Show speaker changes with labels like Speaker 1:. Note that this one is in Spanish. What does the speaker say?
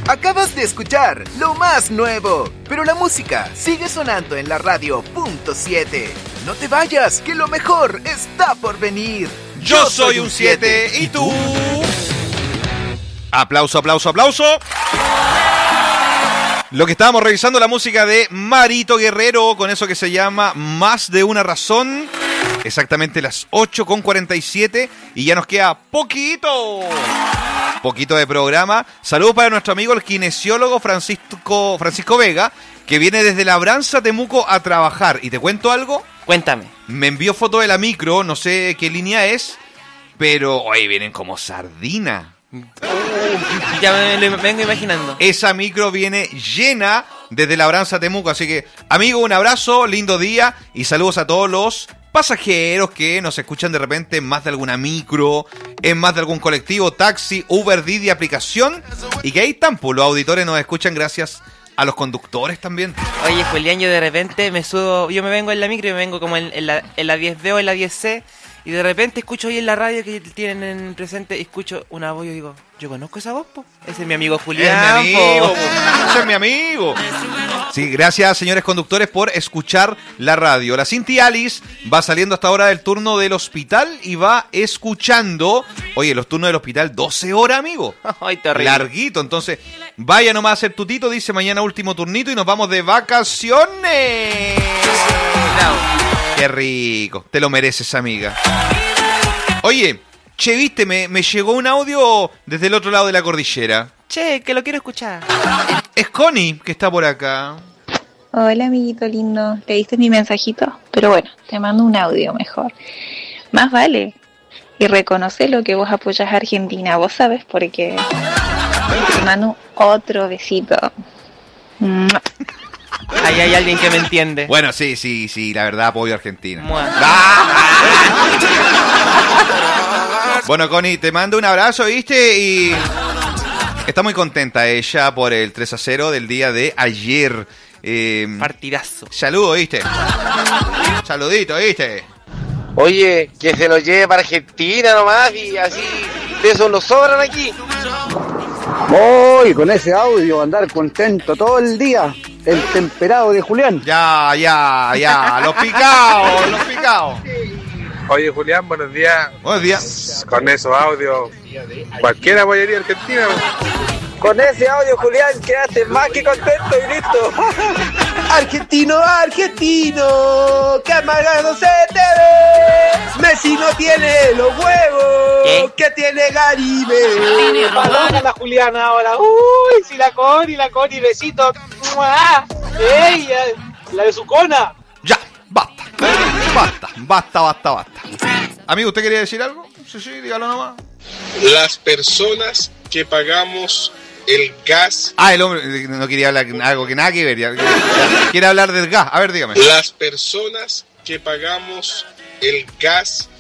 Speaker 1: Acabas de escuchar lo más nuevo, pero la música sigue sonando en la radio .7. No te vayas, que lo mejor está por venir.
Speaker 2: Yo soy un 7, ¿y tú? Aplauso, aplauso, aplauso. Lo que estábamos revisando, la música de Marito Guerrero, con eso que se llama Más de una razón. Exactamente las 8:47 y ya nos queda poquito de programa. Saludos para nuestro amigo el kinesiólogo Francisco Vega, que viene desde Labranza, Temuco, a trabajar. ¿Y te cuento algo?
Speaker 3: Cuéntame.
Speaker 2: Me envió foto de la micro, no sé qué línea es, pero hoy vienen como sardina.
Speaker 3: Ya me lo vengo imaginando.
Speaker 2: Esa micro viene llena desde Labranza, Temuco. Así que, amigo, un abrazo, lindo día y saludos a todos los pasajeros que nos escuchan de repente en más de alguna micro, en más de algún colectivo, taxi, Uber, Didi, aplicación. Y que ahí están, pues los auditores nos escuchan gracias a los conductores también.
Speaker 3: Oye, Julián, yo de repente me subo, yo me vengo en la micro y me vengo como en la 10B o en la 10C. Y de repente escucho ahí en la radio que tienen en presente, escucho una voz y digo, yo conozco esa voz, po. Ese es mi amigo Julián,
Speaker 2: ese es mi amigo. Sí, gracias, señores conductores, por escuchar la radio. La Cinti Alice va saliendo hasta ahora del turno del hospital y va escuchando. Oye, los turnos del hospital, 12 horas, amigo.
Speaker 3: Ay, terrible.
Speaker 2: Larguito, entonces, vaya nomás a hacer tutito, dice mañana último turnito y nos vamos de vacaciones.
Speaker 3: No.
Speaker 2: Qué rico, te lo mereces, amiga. Oye, che, viste, me llegó un audio desde el otro lado de la cordillera.
Speaker 3: Che, que lo quiero escuchar.
Speaker 2: Es Connie, que está por acá.
Speaker 4: Hola, amiguito lindo. ¿Leíste mi mensajito? Pero bueno, te mando un audio mejor. Más vale. Y reconoce lo que vos apoyas a Argentina. Vos sabes por qué. Te mando otro besito.
Speaker 3: Ahí hay alguien que me entiende.
Speaker 2: Bueno, sí, la verdad apoyo a Argentina. Bueno, Connie, te mando un abrazo, ¿viste? Y está muy contenta ella por el 3-0 del día de ayer.
Speaker 3: Partidazo.
Speaker 2: Saludo, ¿viste? Saludito, ¿viste?
Speaker 5: Oye, que se lo lleve para Argentina nomás y así de eso nos sobran aquí.
Speaker 6: Voy con ese audio, andar contento todo el día. El temperado de Julián.
Speaker 2: Ya, los picados.
Speaker 5: Oye, Julián, buenos días.
Speaker 2: Buenos días.
Speaker 5: Con esos audios, cualquiera apoyaría a Argentina. Con ese audio, Julián, quedaste más que contento y listo.
Speaker 7: Argentino, que amargado se te ve. Messi no tiene los huevos que tiene Garibe.
Speaker 5: Palabra la Juliana ahora. Uy, si la Coni, besito. ¡Ey! La de su cona.
Speaker 2: Ya, basta. Amigo, ¿usted quería decir algo? Sí, dígalo nomás.
Speaker 8: Las personas que pagamos el gas...
Speaker 2: el hombre no quería hablar algo que nada que ver. Ya, quiere hablar del gas. A ver, dígame.
Speaker 8: Las personas que pagamos el gas